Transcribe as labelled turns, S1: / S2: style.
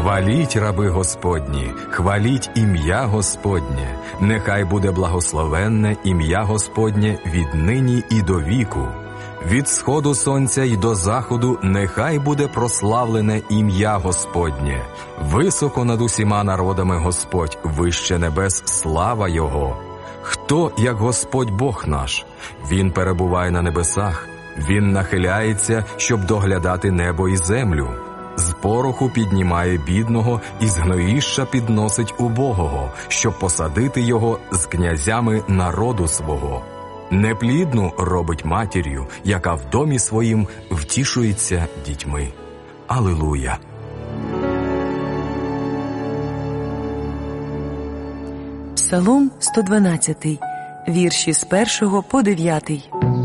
S1: Хваліть, раби Господні, хваліть ім'я Господнє, нехай буде благословенне ім'я Господнє віднині і до віку. Від сходу сонця й до заходу нехай буде прославлене ім'я Господнє. Високо над усіма народами Господь, вище небес слава Його. Хто, як Господь Бог наш? Він перебуває на небесах, Він нахиляється, щоб доглядати небо і землю. З пороху піднімає бідного і з гноїща підносить убогого, щоб посадити його з князями народу свого. Неплідну робить матір'ю, яка в домі своїм втішується дітьми. Алілуя!
S2: Псалом 112, вірші з 1 по 9.